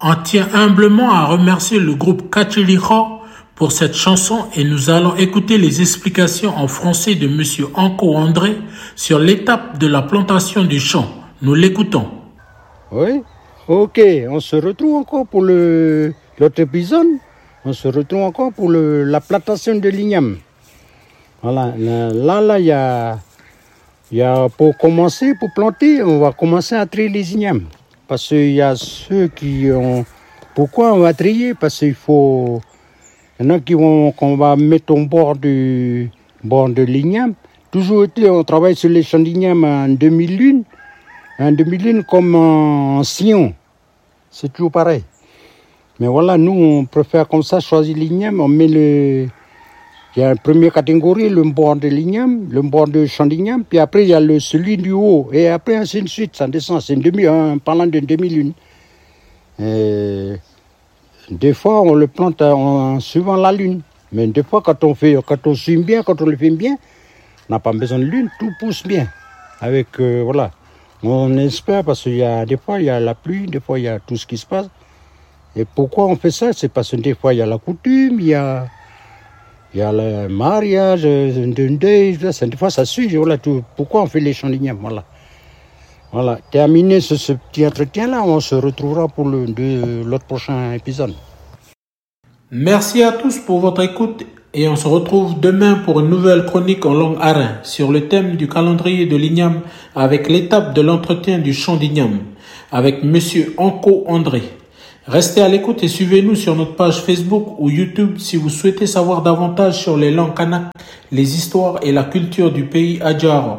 On tient humblement à remercier le groupe Kachiliho pour cette chanson et nous allons écouter les explications en français de Monsieur Anko André sur l'étape de la plantation du champ. Nous l'écoutons. Oui, ok, on se retrouve encore pour l'autre épisode. On se retrouve encore pour la plantation de l'igname. Voilà, là, il y a pour commencer, pour planter, on va commencer à trier les ignames. Parce qu'il y a ceux qui ont... Pourquoi on va trier? Parce qu'il faut... Il y en a qu'on va mettre au bord de l'igname. Toujours été, on travaille sur les champs d'igname en demi-lune. En demi-lune comme en sillon. C'est toujours pareil. Mais voilà, nous, on préfère comme ça choisir l'igname. On met il y a une première catégorie, le bord de l'igname, le bord de champ d'igname. Puis après, il y a celui du haut. Et après, ainsi de suite, ça descend. C'est parlant d'une demi-lune. Et des fois, on le plante en suivant la lune. Mais des fois, quand on suit bien, quand on le fait bien, on n'a pas besoin de lune, tout pousse bien. Avec, voilà. On espère parce qu'il y a des fois, il y a la pluie, des fois, il y a tout ce qui se passe. Et pourquoi on fait ça? C'est parce que des fois, il y a la coutume, il y a le mariage, un deuil, des fois, ça suit. Voilà, tout. Pourquoi on fait les champs d'igname? Voilà. Terminé ce petit entretien-là, on se retrouvera pour l'autre prochain épisode. Merci à tous pour votre écoute et on se retrouve demain pour une nouvelle chronique en langue arin sur le thème du calendrier de l'igname avec l'étape de l'entretien du champ d'igname avec Monsieur Anko André. Restez à l'écoute et suivez-nous sur notre page Facebook ou YouTube si vous souhaitez savoir davantage sur les langues kanak, les histoires et la culture du pays Adjaro.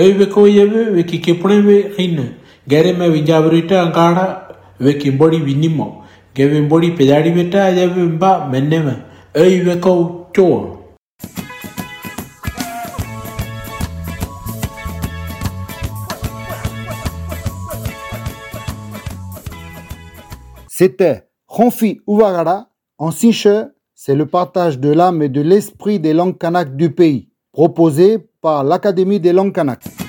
C'était Ronfi Ouvagara. En Sinche, c'est le partage de l'âme et de l'esprit des langues kanak du pays, proposé par l'Académie des langues kanak.